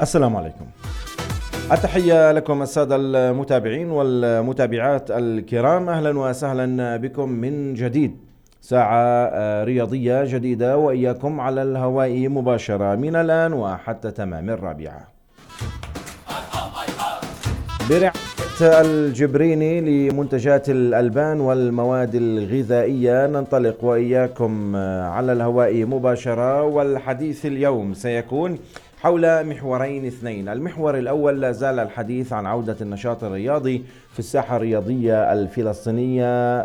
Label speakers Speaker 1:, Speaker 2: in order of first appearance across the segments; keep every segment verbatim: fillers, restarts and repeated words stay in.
Speaker 1: السلام عليكم. التحية لكم السادة المتابعين والمتابعات الكرام، أهلا وسهلا بكم من جديد. ساعة رياضية جديدة وإياكم على الهواء مباشرة من الآن وحتى تمام الرابعة برعاية الجبريني لمنتجات الألبان والمواد الغذائية. ننطلق وإياكم على الهواء مباشرة، والحديث اليوم سيكون حول محورين اثنين. المحور الأول لا زال الحديث عن عودة النشاط الرياضي في الساحة الرياضية الفلسطينية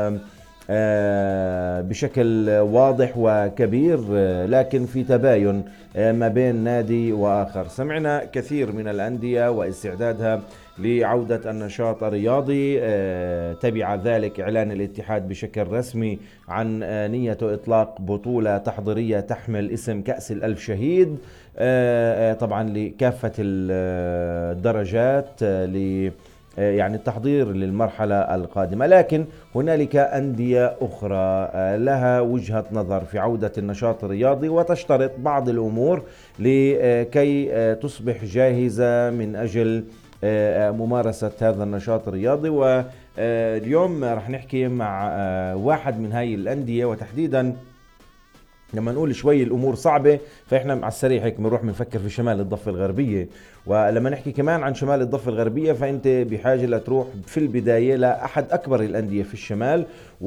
Speaker 1: بشكل واضح وكبير، لكن في تباين ما بين نادي وآخر. سمعنا كثير من الأندية واستعدادها لعودة النشاط الرياضي. تبع ذلك إعلان الاتحاد بشكل رسمي عن نيته إطلاق بطولة تحضيرية تحمل اسم كأس الألف شهيد، طبعا لكافة الدرجات، ل يعني التحضير للمرحلة القادمة. لكن هنالك أندية أخرى لها وجهة نظر في عودة النشاط الرياضي وتشترط بعض الأمور لكي تصبح جاهزة من أجل ممارسة هذا النشاط الرياضي. واليوم رح نحكي مع واحد من هاي الأندية، وتحديدا لما نقول شوي الأمور صعبة فإحنا على السريع هيك بنروح بنفكر في شمال الضفة الغربية، ولما نحكي كمان عن شمال الضفة الغربية فأنت بحاجة لتروح في البداية لأحد أكبر الأندية في الشمال،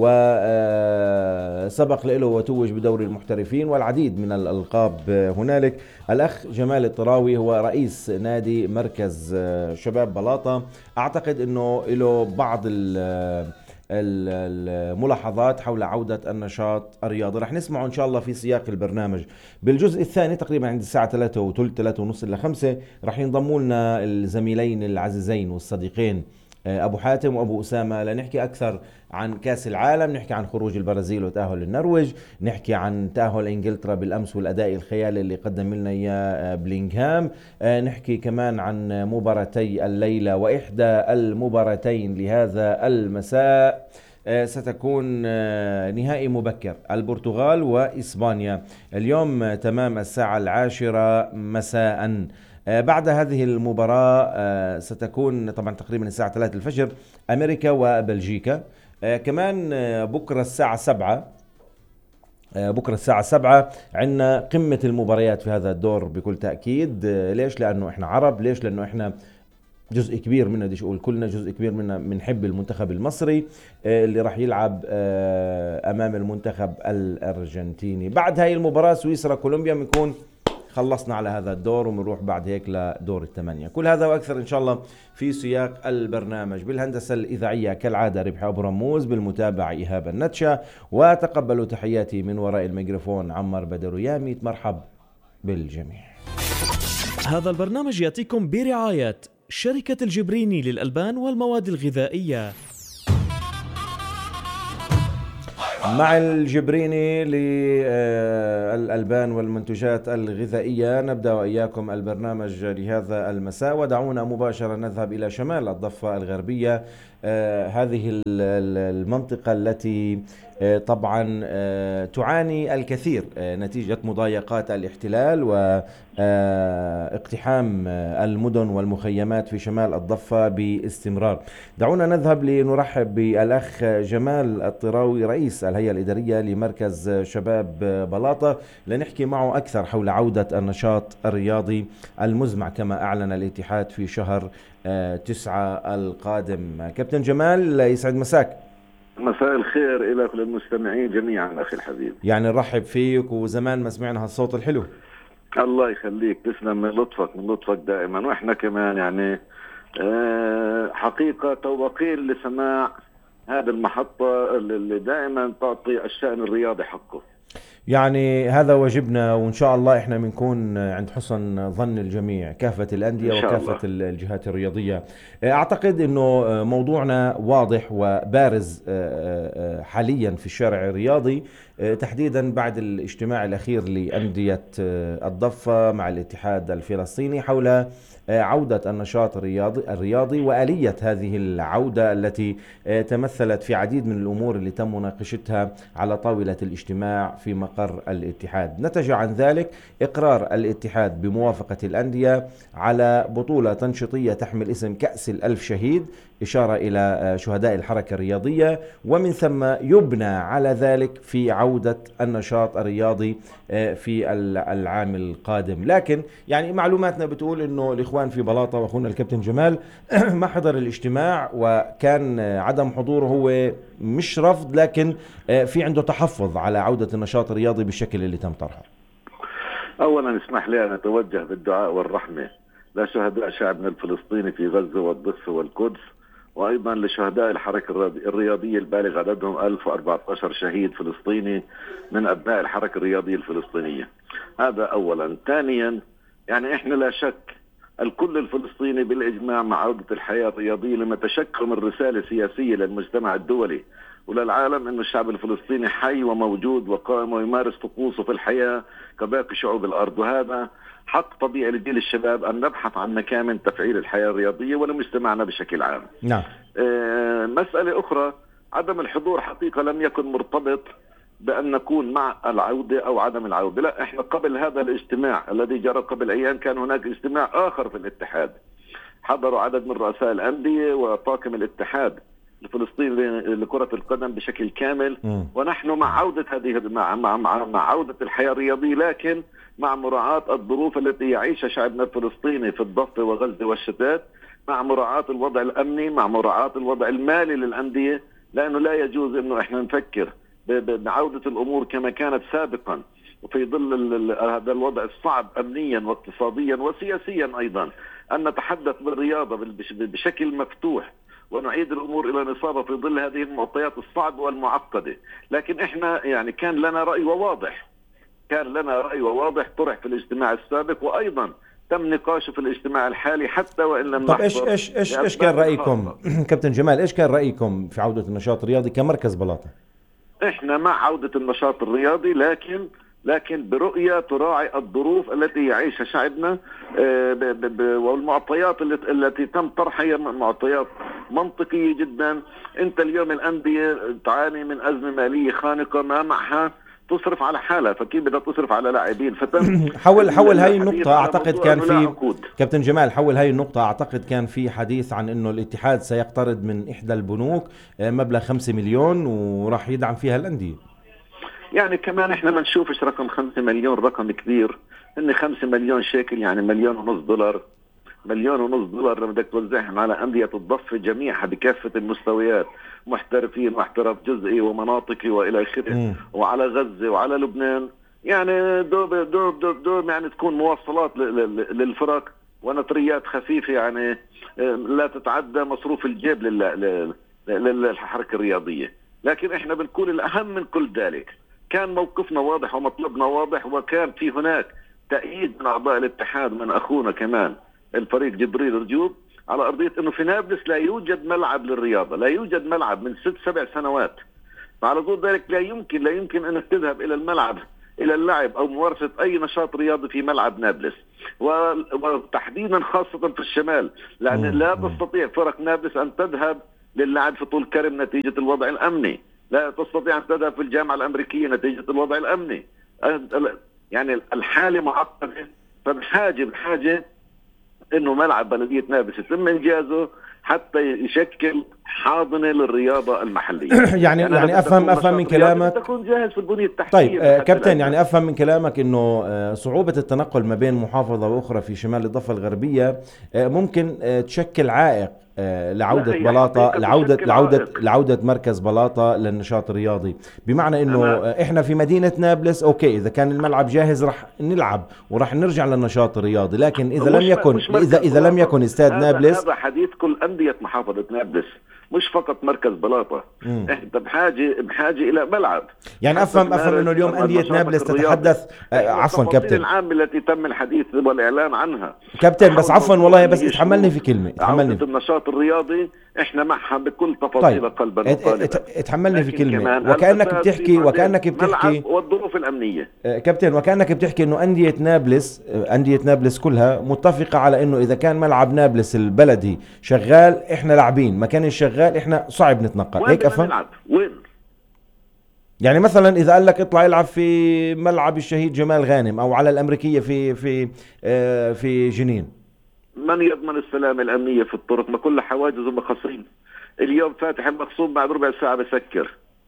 Speaker 1: وسبق له وتوج بدوري المحترفين والعديد من الألقاب هنالك. الأخ جمال الطراوي هو رئيس نادي مركز شباب بلاطة. أعتقد أنه له بعض الملاحظات حول عودة النشاط الرياضي، رح نسمعه إن شاء الله في سياق البرنامج. بالجزء الثاني تقريبا عند الساعة ثلاثة وثلث ثلاثة ونص إلى خمسة رح ينضموا لنا الزميلين العزيزين والصديقين أبو حاتم وأبو أسامة لنحكي أكثر عن كأس العالم، نحكي عن خروج البرازيل وتأهل النرويج، نحكي عن تأهل إنجلترا بالأمس والأداء الخيالي اللي قدم لنا إياه بلينغهام، نحكي كمان عن مباراتي الليلة وإحدى المباراتين لهذا المساء ستكون نهائي مبكر البرتغال وإسبانيا اليوم تمام الساعة العاشرة مساء. بعد هذه المباراة ستكون طبعا تقريبا الساعة ثلاثة الفجر أمريكا وبلجيكا. كمان بكرة الساعة سبعة بكرة الساعة سبعة عندنا قمة المباريات في هذا الدور بكل تأكيد. ليش؟ لأنه إحنا عرب. ليش؟ لأنه إحنا جزء كبير منا، بديش أقول كلنا، جزء كبير منا بنحب المنتخب المصري اللي راح يلعب أمام المنتخب الأرجنتيني. بعد هاي المباراة سويسرا كولومبيا بنكون خلصنا على هذا الدور ومنروح بعد هيك لدور الثمانية. كل هذا وأكثر إن شاء الله في سياق البرنامج. بالهندسة الإذاعية كالعادة ربحي أبو رموز، بالمتابعة إيهاب النتشة، وتقبلوا تحياتي من وراء الميكروفون عمر بدر يامي. مرحب بالجميع.
Speaker 2: هذا البرنامج يأتيكم برعاية شركة الجبريني للألبان والمواد الغذائية.
Speaker 1: مع الجبريني للألبان والمنتجات الغذائية نبدأ وإياكم البرنامج لهذا المساء، ودعونا مباشرة نذهب إلى شمال الضفة الغربية. آه هذه المنطقة التي آه طبعا آه تعاني الكثير آه نتيجة مضايقات الاحتلال واقتحام آه المدن والمخيمات في شمال الضفة باستمرار. دعونا نذهب لنرحب بالأخ جمال الطراوي رئيس الهيئة الإدارية لمركز شباب بلاطة لنحكي معه أكثر حول عودة النشاط الرياضي المزمع كما أعلن الاتحاد في شهر تسعة القادم. كابتن جمال يسعد مساك.
Speaker 3: مساء الخير إلى كل المستمعين جميعا أخي الحبيب.
Speaker 1: يعني نرحب فيك، وزمان ما سمعنا هالصوت الحلو.
Speaker 3: الله يخليك، تسلم من لطفك من لطفك دائما، وإحنا كمان يعني حقيقة توقين لسماع هذه المحطة اللي دائما تعطي الشأن الرياضي حقه.
Speaker 1: يعني هذا واجبنا، وإن شاء الله إحنا بنكون عند حسن ظن الجميع كافة الأندية وكافة الجهات الرياضية. أعتقد أنه موضوعنا واضح وبارز حاليا في الشارع الرياضي، تحديدا بعد الاجتماع الأخير لأندية الضفة مع الاتحاد الفلسطيني حول عودة النشاط الرياضي الرياضي وآلية هذه العودة التي تمثلت في عديد من الأمور اللي تم مناقشتها على طاولة الاجتماع في مقر الاتحاد. نتج عن ذلك إقرار الاتحاد بموافقة الأندية على بطولة تنشيطية تحمل اسم كأس الألف شهيد، إشارة إلى شهداء الحركة الرياضية، ومن ثم يبنى على ذلك في عودة النشاط الرياضي في العام القادم. لكن يعني معلوماتنا بتقول إنه الإخوان في بلاطة وأخونا الكابتن جمال ما حضر الاجتماع، وكان عدم حضوره هو مش رفض، لكن في عنده تحفظ على عودة النشاط الرياضي بالشكل اللي تم طرحه.
Speaker 3: أولا اسمح لي أن أتوجه بالدعاء والرحمة لشهداء شعبنا الفلسطيني في غزة والضفة والقدس، وأيضا لشهداء الحركة الرياضية البالغ عددهم ألف وأربعة عشر شهيد فلسطيني من أبناء الحركة الرياضية الفلسطينية. هذا أولا. ثانيا يعني إحنا لا شك الكل الفلسطيني بالإجماع مع عودة الحياة الرياضية لما تشكل من رسالة سياسية للمجتمع الدولي وللعالم أن الشعب الفلسطيني حي وموجود وقائم ويمارس طقوسه في الحياة كباقي شعوب الأرض، وهذا حق طبيعي لجيل الشباب أن نبحث عن مكامن تفعيل الحياة الرياضية ولمجتمعنا بشكل عام.
Speaker 1: نعم.
Speaker 3: آه مسألة أخرى، عدم الحضور حقيقة لم يكن مرتبط بأن نكون مع العودة أو عدم العودة، لا، إحنا قبل هذا الاجتماع الذي جرى قبل أيام كان هناك اجتماع آخر في الاتحاد حضروا عدد من رؤساء الأندية وطاقم الاتحاد الفلسطيني لكرة القدم بشكل كامل، م. ونحن مع عودة هذه مع, مع, مع, مع عودة الحياة الرياضية، لكن مع مراعاة الظروف التي يعيشها شعبنا الفلسطيني في الضفة وغزة والشتات، مع مراعاة الوضع الأمني، مع مراعاة الوضع المالي للأندية، لأنه لا يجوز أنه إحنا نفكر بعودة الأمور كما كانت سابقا وفي ظل هذا الوضع الصعب أمنيا واقتصاديا وسياسيا أيضا أن نتحدث بالرياضة بشكل مفتوح ونعيد الأمور إلى نصابها في ظل هذه المعطيات الصعبة والمعقدة. لكن إحنا يعني كان لنا رأي وواضح كان لنا رأي وواضح طرح في الاجتماع السابق، وأيضا تم نقاشه في الاجتماع الحالي حتى وإن لم
Speaker 1: طب إيش إيش إيش إيش كان رأيكم كابتن جمال؟ إيش كان رأيكم في عودة النشاط الرياضي كمركز بلاطة؟
Speaker 3: إحنا مع عودة النشاط الرياضي، لكن لكن برؤية تراعي الظروف التي يعيشها شعبنا والمعطيات التي تم طرحها هي معطيات منطقية جدا. انت اليوم الأندية تعاني من أزمة مالية خانقة ما معها تصرف على حالها، فكيف بدها تصرف على لاعبين؟ فتم
Speaker 1: حول حول هاي النقطة أعتقد كان في كابتن جمال حول هاي النقطة أعتقد كان في حديث عن إنه الاتحاد سيقترض من إحدى البنوك مبلغ خمسة مليون وراح يدعم فيها الأندية.
Speaker 3: يعني كمان احنا ما نشوفش رقم خمسة مليون رقم كبير، ان خمسة مليون شيكل يعني مليون ونص دولار مليون ونص دولار لما بدك توزعهم على أندية الضفة جميعها بكافة المستويات، محترفين واحتراف جزئي ومناطقي والى اخره، وعلى غزة وعلى لبنان، يعني دوب دوب دوب, دوب يعني تكون مواصلات للفرق ونطريات خفيفة يعني لا تتعدى مصروف الجيب للحركة الرياضية. لكن احنا بنقول الأهم من كل ذلك كان موقفنا واضح ومطلبنا واضح، وكان في هناك تأييد من أعضاء الاتحاد من أخونا كمان الفريق جبريل رجوب على أرضية أنه في نابلس لا يوجد ملعب للرياضة، لا يوجد ملعب من ست سبع سنوات، فعلى ضوء ذلك لا يمكن لا يمكن أنك تذهب إلى الملعب إلى اللعب أو ممارسة أي نشاط رياضي في ملعب نابلس، وتحديدا خاصة في الشمال، لأن لا تستطيع فرق نابلس أن تذهب للعب في طول كرم نتيجة الوضع الأمني، لا تستطيع أن تذهب في الجامعة الأمريكية نتيجة الوضع الأمني، يعني الحالة معقدة، فبحاجة بحاجة إنه ملعب بلدية نابلس يتم إنجازه حتى يشكل حاضنة للرياضة المحلية.
Speaker 1: يعني يعني, يعني أفهم أفهم من كلامك
Speaker 3: تكون جاهز في البنية التحتية.
Speaker 1: طيب آه كابتن، يعني أفهم من كلامك إنه آه صعوبة التنقل ما بين محافظة وأخرى في شمال الضفة الغربية آه ممكن آه تشكل عائق آه لعودة بلاطة لعودة لعودة لعودة مركز بلاطة للنشاط الرياضي، بمعنى إنه آه إحنا في مدينة نابلس أوكي إذا كان الملعب جاهز رح نلعب ورح نرجع للنشاط الرياضي، لكن إذا لم يكن إذا إذا لم يكن استاد نابلس.
Speaker 3: هذا حديث كل أندية محافظة نابلس، مش فقط مركز بلاطة.
Speaker 1: مم.
Speaker 3: احنا بحاجة بحاجة الى ملعب.
Speaker 1: يعني افهم افهم انه اليوم انديه نابلس تتحدث آه عفوا كابتن
Speaker 3: العام التي تم الحديث والاعلان عنها
Speaker 1: كابتن، بس عفوا والله بس اتحملني في كلمه اتحملني
Speaker 3: عودة النشاط الرياضي احنا معها بكل تفاصيل.
Speaker 1: طيب.
Speaker 3: قلبا وقالبا.
Speaker 1: اتحملني في كلمه وكانك بتحكي وكانك بتحكي
Speaker 3: والظروف الامنيه.
Speaker 1: كابتن وكانك بتحكي انه انديه نابلس انديه نابلس كلها متفقه على انه اذا كان ملعب نابلس البلدي شغال احنا لاعبين، ما كان شغال احنا صعب نتنقل، هيك افهم؟
Speaker 3: وين؟
Speaker 1: يعني مثلا اذا قال لك اطلع العب في ملعب الشهيد جمال غانم او على الامريكيه في في آه في جنين،
Speaker 3: من يضمن السلامه الامنيه في الطرق؟ ما كل حواجز ومخاصين. اليوم فاتح المقصود بعد ربع ساعه بسكر.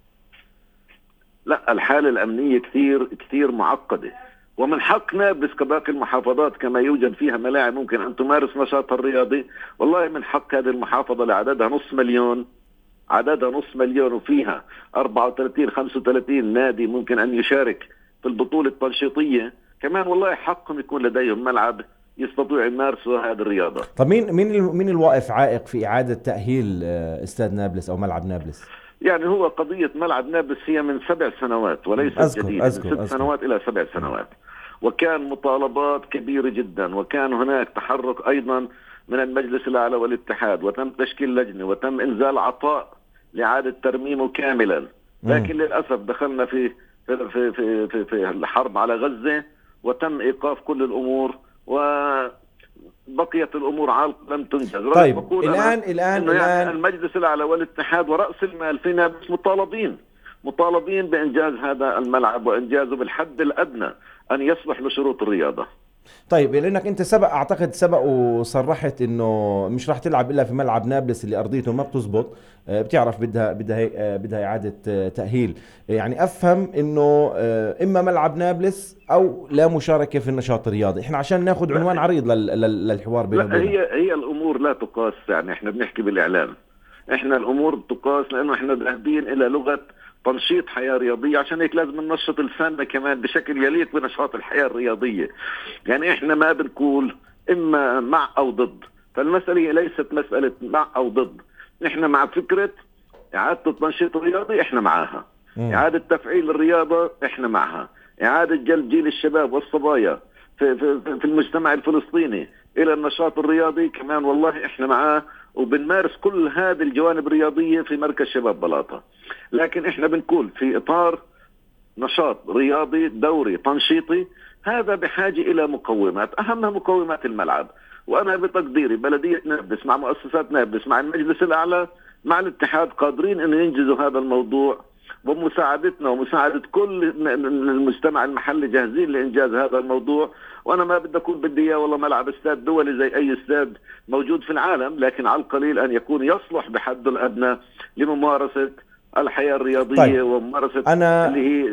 Speaker 3: لا، الحاله الامنيه كثير كثير معقده، ومن حق نابلس كباقي المحافظات كما يوجد فيها ملاعب ممكن ان تمارس نشاطها الرياضي، والله من حق هذه المحافظه اللي عددها نص مليون عددها نص مليون وفيها أربعة وثلاثين خمسة وثلاثين نادي ممكن أن يشارك في البطولة التنشيطية، كمان والله حقهم يكون لديهم ملعب يستطيعوا يمارسوا هذه الرياضة.
Speaker 1: طب مين مين مين الواقف عائق في إعادة تأهيل استاد نابلس أو ملعب نابلس؟
Speaker 3: يعني هو قضية ملعب نابلس هي من سبع سنوات وليست
Speaker 1: أذكر
Speaker 3: جديدة،
Speaker 1: أذكر
Speaker 3: من ست
Speaker 1: أذكر.
Speaker 3: سنوات إلى سبع سنوات، وكان مطالبات كبيرة جدا، وكان هناك تحرك أيضا من المجلس الأعلى والاتحاد، وتم تشكيل لجنة وتم إنزال عطاء لإعادة ترميمه كاملا، لكن للأسف دخلنا في في في في, في, في الحرب على غزة وتم إيقاف كل الأمور وبقيت الأمور عالقة لم تنجز.
Speaker 1: طيب الآن الآن الآن
Speaker 3: يعني المجلس الأعلى والاتحاد ورأس المال في نابلس مطالبين مطالبين بإنجاز هذا الملعب وإنجازه بالحد الأدنى أن يصلح لشروط الرياضة.
Speaker 1: طيب لانك انت سبق اعتقد سبق وصرحت انه مش راح تلعب الا في ملعب نابلس اللي ارضيته ما بتزبط، بتعرف بدها بدها بدها اعاده تاهيل، يعني افهم انه اما ملعب نابلس او لا مشاركه في النشاط الرياضي، احنا عشان ناخذ عنوان عريض للحوار بيننا
Speaker 3: وبيننا. هي هي الامور لا تقاس، يعني احنا بنحكي بالاعلام، احنا الامور تقاس لانه احنا ذاهبين الى لغه تنشيط حياة رياضية، عشان هيك لازم ننشط لساننا كمان بشكل يليق بنشاط الحياة الرياضية. يعني احنا ما بنقول اما مع او ضد، فالمسألة ليست مسألة مع او ضد، احنا مع فكرة اعادة التنشيط الرياضي احنا معاها، اعادة تفعيل الرياضة احنا معها، اعادة جلب جيل الشباب والصبايا في, في, في المجتمع الفلسطيني الى النشاط الرياضي كمان والله احنا معاه، وبنمارس كل هذه الجوانب الرياضية في مركز شباب بلاطة. لكن احنا بنقول في اطار نشاط رياضي دوري تنشيطي هذا بحاجة الى مقومات، اهمها مقومات الملعب، وانا بتقديري بلدية نابلس مع مؤسسات نابلس مع المجلس الاعلى مع الاتحاد قادرين ان ينجزوا هذا الموضوع، ومساعدتنا ومساعدة كل المجتمع المحلي جاهزين لإنجاز هذا الموضوع. وأنا ما بدي أكون بدي إياه والله ملعب استاد دولي زي أي استاد موجود في العالم، لكن على القليل أن يكون يصلح بحد الأدنى لممارسة الحياة الرياضية. طيب. وممارسة
Speaker 1: أنا
Speaker 3: اللي هي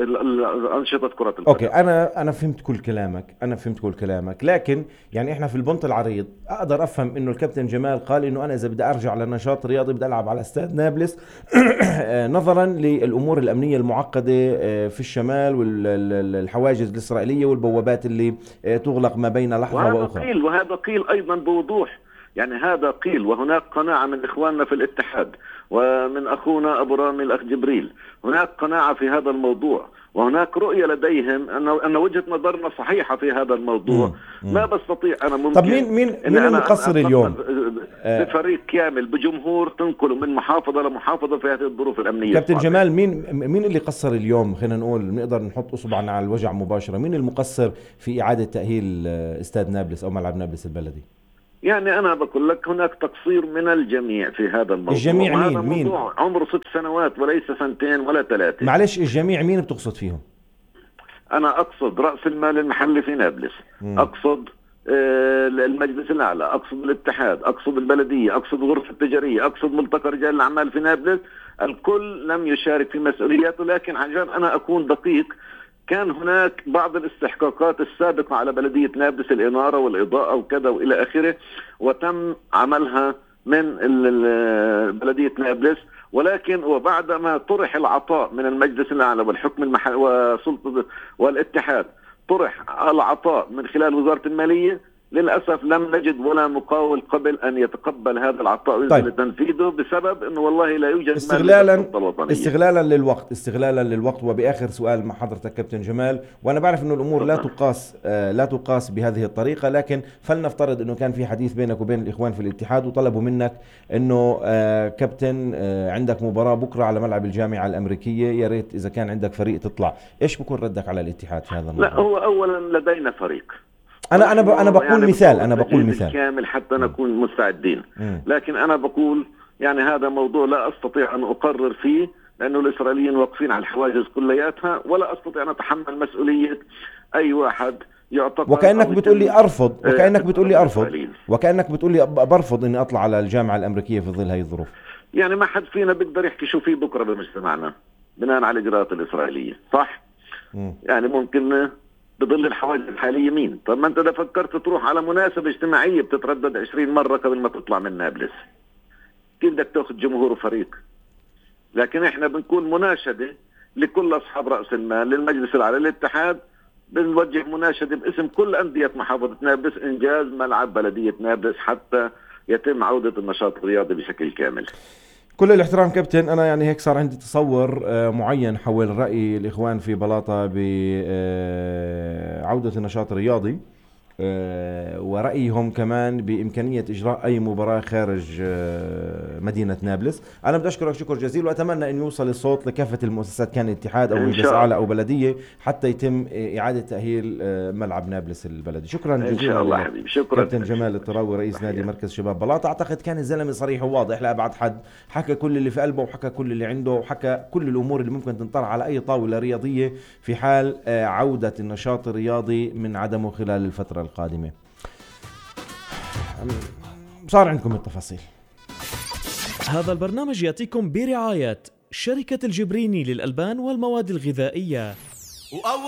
Speaker 3: أنشطة كرة القدم.
Speaker 1: أوكي أنا أنا فهمت كل كلامك أنا فهمت كل كلامك لكن يعني إحنا في البنط العريض أقدر أفهم إنه الكابتن جمال قال إنه أنا إذا بدي أرجع لنشاط رياضي بدي ألعب على استاد نابلس نظرا للأمور الأمنية المعقدة في الشمال والحواجز الإسرائيلية والبوابات اللي تغلق ما بين لحظة
Speaker 3: وهذا
Speaker 1: وأخرى.
Speaker 3: قيل وهذا قيل أيضا بوضوح، يعني هذا قيل، وهناك قناعة من إخواننا في الاتحاد ومن أخونا أبو رامي الأخ جبريل، هناك قناعة في هذا الموضوع، وهناك رؤية لديهم أن أن وجهة نظرنا صحيحة في هذا الموضوع. مم. ما بستطيع أنا ممكن.
Speaker 1: طب مين مين مين المقصر اليوم؟
Speaker 3: بفريق كامل بجمهور تنقله من محافظة لمحافظة في هذه الظروف الأمنية.
Speaker 1: كابتن جمال مين مين اللي قصر اليوم؟ خلينا نقول نقدر نحط أصبعنا على الوجع مباشرة، مين المقصر في إعادة تأهيل استاد نابلس أو ملعب نابلس البلدي؟
Speaker 3: يعني أنا بقول لك هناك تقصير من الجميع في هذا الموضوع.
Speaker 1: الجميع مين؟ مين؟
Speaker 3: عمره ست سنوات وليس سنتين ولا ثلاثة.
Speaker 1: معلش الجميع مين بتقصد فيهم؟
Speaker 3: أنا أقصد رأس المال المحلي في نابلس، مم. أقصد المجلس الأعلى، أقصد الاتحاد، أقصد البلدية، أقصد الغرفة التجارية، أقصد ملتقى رجال الأعمال في نابلس. الكل لم يشارك في مسؤولياته، لكن عشان أنا أكون دقيق كان هناك بعض الاستحقاقات السابقة على بلدية نابلس، الإنارة والإضاءة وكذا وإلى آخره، وتم عملها من بلدية نابلس. ولكن وبعدما طرح العطاء من المجلس الأعلى والحكم المحلي وسلطة والاتحاد، طرح العطاء من خلال وزارة المالية، للأسف لم نجد ولا مقاول قبل أن يتقبل هذا العطاء وينزل
Speaker 1: طيب.
Speaker 3: تنفيذه بسبب أنه والله لا يوجد
Speaker 1: استغلالا استغلالا للوقت استغلالا للوقت وبآخر سؤال مع حضرتك كابتن جمال، وأنا بعرف أنه الأمور لا تقاس آه لا تقاس بهذه الطريقة، لكن فلنفترض أنه كان في حديث بينك وبين الإخوان في الاتحاد وطلبوا منك أنه آه كابتن آه عندك مباراة بكرة على ملعب الجامعة الأمريكية، يا ريت إذا كان عندك فريق تطلع، إيش بكون ردك على الاتحاد في هذا الموضوع؟
Speaker 3: لا، هو أولا لدينا فريق،
Speaker 1: انا انا انا بقول
Speaker 3: يعني
Speaker 1: مثال انا بقول مثال
Speaker 3: كامل حتى نكون مستعدين.
Speaker 1: م.
Speaker 3: لكن انا بقول يعني هذا موضوع لا استطيع ان اقرر فيه، لانه الاسرائيليين واقفين على الحواجز كلياتها، ولا استطيع ان اتحمل مسؤوليه اي واحد يعتقد.
Speaker 1: وكانك بتقول لي ارفض وكانك بتقول لي ارفض وكانك بتقول لي برفض اني اطلع على الجامعه الامريكيه في ظل هذه الظروف.
Speaker 3: يعني ما حد فينا بيقدر يحكي شو فيه بكره بمجتمعنا بناء على الاجراءات الاسرائيليه، صح؟ م. يعني ممكن بظل الحواجز الحاليه مين؟ طب ما انت اذا فكرت تروح على مناسبه اجتماعيه بتتردد عشرين مره قبل ما تطلع من نابلس، كيف بدك تاخذ جمهور وفريق؟ لكن احنا بنكون مناشده لكل اصحاب راس المال، للمجلس العالي للاتحاد، بنوجه مناشده باسم كل انديه محافظه نابلس انجاز ملعب بلديه نابلس حتى يتم عوده النشاط الرياضي بشكل كامل.
Speaker 1: كل الاحترام كابتن، أنا يعني هيك صار عندي تصور معين حول رأي الإخوان في بلاطة بعودة النشاط الرياضي، ورأيهم كمان بإمكانية إجراء أي مباراة خارج مدينة نابلس. أنا بدي أشكرك شكر جزيل، وأتمنى أن يوصل الصوت لكافة المؤسسات، كان اتحاد أو مجلس أعلى أو بلدية، حتى يتم إعادة تأهيل ملعب نابلس البلدي. شكرا جزيلا.
Speaker 3: إن شاء الله حبيبي. شكرا
Speaker 1: كابتن جمال الطراوي رئيس نادي مركز شباب بلاطة. أعتقد كان الزلمة صريح وواضح لأبعد حد، حكى كل اللي في قلبه وحكى كل اللي عنده وحكى كل الأمور اللي ممكن تنطرح على أي طاولة رياضية في حال عودة النشاط الرياضي من عدمه خلال الفترة القادمة. صار عندكم التفاصيل.
Speaker 2: هذا البرنامج يأتيكم برعاية شركة الجبريني للألبان والمواد الغذائية.